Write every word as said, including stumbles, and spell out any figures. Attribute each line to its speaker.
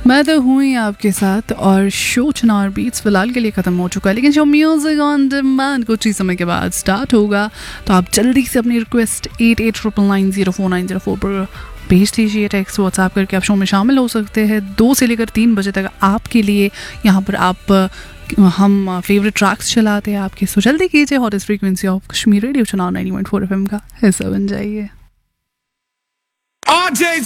Speaker 1: मैं तो हूँ ही आपके साथ और शो चनार बीट्स फिलहाल के लिए ख़त्म हो चुका है, लेकिन जो म्यूज़िक ऑन डिमांड कुछ ही समय के बाद स्टार्ट होगा, तो आप जल्दी से अपनी request eight eight triple nine zero four nine zero four पर भेज दीजिए। टेक्स्ट व्हाट्सएप करके आप शो में शामिल हो सकते हैं। दो से लेकर तीन बजे तक आपके लिए यहाँ पर आप हम फेवरेट ट्रैक्स चलाते हैं आपके, सो जल्दी कीजिए। Hottest frequency of Kashmir radio चनार ninety point four F M का हिस्सा बन जाइए।
Speaker 2: R J